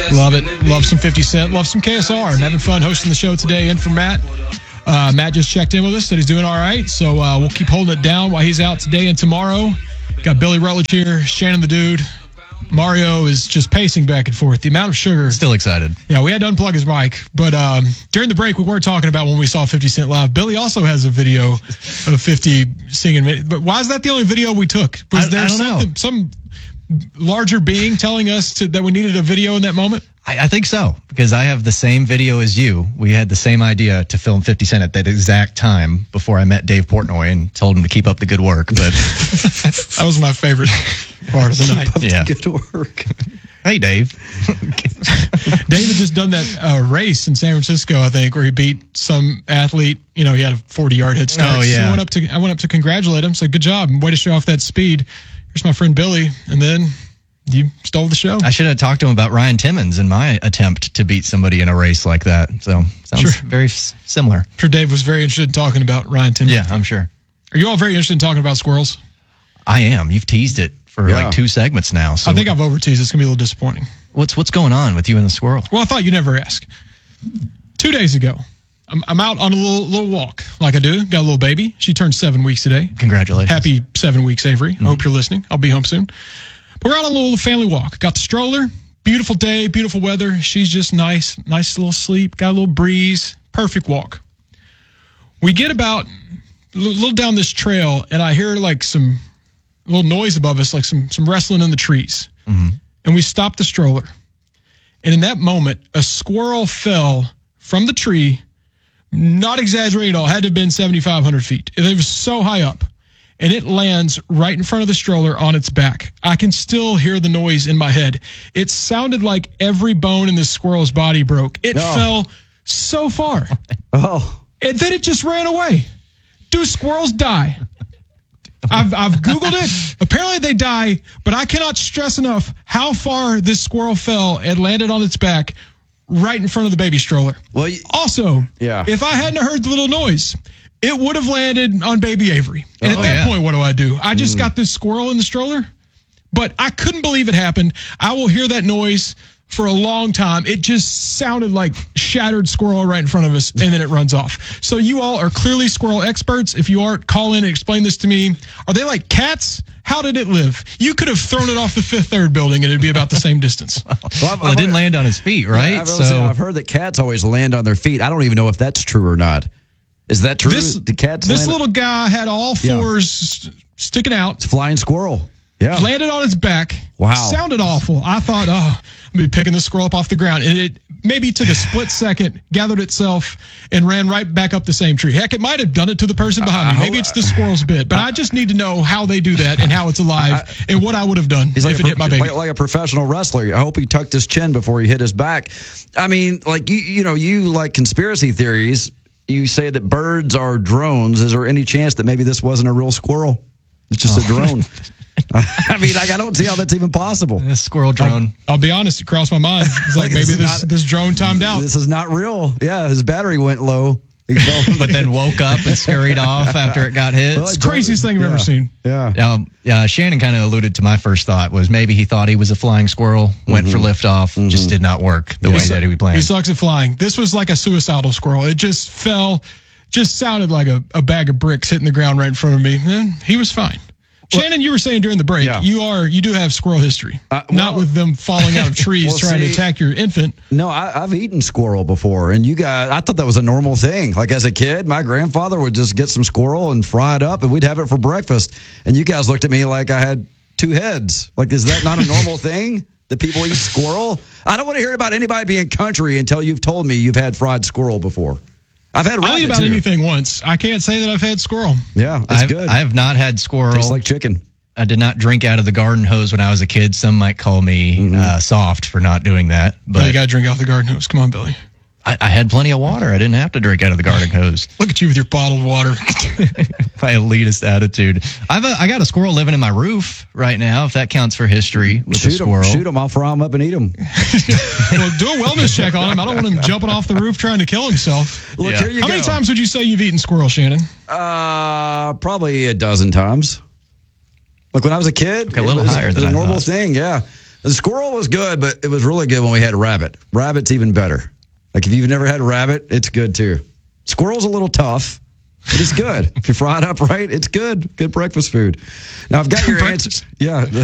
Love it. Love some 50 Cent. Love some KSR. I'm having fun hosting the show today in for Matt. Matt just checked in with us, said he's doing all right. So we'll keep holding it down while he's out today and tomorrow. Got Billy Rutledge here, Shannon the Dude. Mario is just pacing back and forth. The amount of sugar. Still excited. Yeah, we had to unplug his mic. But during the break, we were talking about when we saw 50 Cent live. Billy also has a video of 50 singing. But why is that the only video we took? Was there some larger being telling us that we needed a video in that moment? I think so, because I have the same video as you. We had the same idea to film 50 Cent at that exact time before I met Dave Portnoy and told him to keep up the good work. But that was my favorite part of the night. Yeah. Good work. Hey, Dave. Dave had just done that race in San Francisco, I think, where he beat some athlete. You know, he had a 40-yard head start. Oh, yeah. So I went up to congratulate him. Said, good job. Way to show off that speed. Here's my friend Billy. And then you stole the show. I should have talked to him about Ryan Timmons and my attempt to beat somebody in a race like that. So, sounds very similar. I'm sure Dave was very interested in talking about Ryan Timmons. Yeah, I'm sure. Are you all very interested in talking about squirrels? I am. You've teased it for like 2 segments now. So I think I've over-teased. It's going to be a little disappointing. What's going on with you and the squirrel? Well, I thought you'd never ask. 2 days ago, I'm out on a little walk like I do. Got a little baby. She turned 7 weeks today. Congratulations. Happy 7 weeks, Avery. I hope you're listening. I'll be home soon. But we're on a little family walk. Got the stroller. Beautiful day, beautiful weather. She's just nice little sleep. Got a little breeze. Perfect walk. We get about a little down this trail, and I hear like some little noise above us, like some wrestling in the trees. Mm-hmm. And we stop the stroller. And in that moment, a squirrel fell from the tree, not exaggerating at all, had to have been 7,500 feet. It was so high up. And it lands right in front of the stroller on its back. I can still hear the noise in my head. It sounded like every bone in the squirrel's body broke. It fell so far. And then it just ran away. Do squirrels die? I've Googled it. Apparently they die, but I cannot stress enough how far this squirrel fell and landed on its back right in front of the baby stroller. Well, also, if I hadn't heard the little noise, it would have landed on baby Avery. And at that point, what do? I just got this squirrel in the stroller, but I couldn't believe it happened. I will hear that noise for a long time. It just sounded like shattered squirrel right in front of us, and then it runs off. So you all are clearly squirrel experts. If you aren't, call in and explain this to me. Are they like cats? How did it live? You could have thrown it off the Fifth Third building, and it'd be about the same distance. Well, it didn't land on his feet, right? I've heard that cats always land on their feet. I don't even know if that's true or not. Is that true? This little guy had all fours sticking out. It's a flying squirrel. Yeah. Landed on its back. Wow. Sounded awful. I thought, I'm going to be picking the squirrel up off the ground. And it maybe took a split second, gathered itself, and ran right back up the same tree. Heck, it might have done it to the person behind me. Maybe it's the squirrel's bit. But I just need to know how they do that and how it's alive and what I would have done if it hit my baby. Like a professional wrestler. I hope he tucked his chin before he hit his back. I mean, like, you like conspiracy theories. You say that birds are drones. Is there any chance that maybe this wasn't a real squirrel? It's just a drone. I mean, I don't see how that's even possible. A squirrel drone. I'll be honest, it crossed my mind. It's like maybe this drone timed out. This is not real. Yeah, his battery went low. But then woke up and scurried off after it got hit. It's the craziest thing I've ever seen. Yeah. Shannon kind of alluded to my first thought was maybe he thought he was a flying squirrel, went for liftoff, just did not work the way that he planned. He sucks at flying. This was like a suicidal squirrel. It just fell, just sounded like a bag of bricks hitting the ground right in front of me. And he was fine. Shannon, you were saying during the break, you do have squirrel history, not with them falling out of trees trying to attack your infant. No, I've eaten squirrel before, and I thought that was a normal thing. Like as a kid, my grandfather would just get some squirrel and fry it up, and we'd have it for breakfast. And you guys looked at me like I had 2 heads. Like, is that not a normal thing? That people eat squirrel? I don't want to hear about anybody being country until you've told me you've had fried squirrel before. I've had I'll eat about anything once. I can't say that I've had squirrel. Yeah, that's good. I have not had squirrel. Tastes like chicken. I did not drink out of the garden hose when I was a kid. Some might call me soft for not doing that. But you got to drink out of the garden hose. Come on, Billy. I had plenty of water. I didn't have to drink out of the garden hose. Look at you with your bottled water. My elitist attitude. I got a squirrel living in my roof right now, if that counts for history with a squirrel. Shoot him. I'll fry him up and eat him. Well, do a wellness check on him. I don't want him jumping off the roof trying to kill himself. Look, here you go. How many times would you say you've eaten squirrel, Shannon? Probably a dozen times. Like when I was a kid, a little higher than a normal thing, yeah. The squirrel was good, but it was really good when we had rabbit. Rabbit's even better. Like if you've never had rabbit, it's good too. Squirrel's a little tough, but it's good. If you fry it up right, it's good. Good breakfast food. Now I've got your answers. Yeah.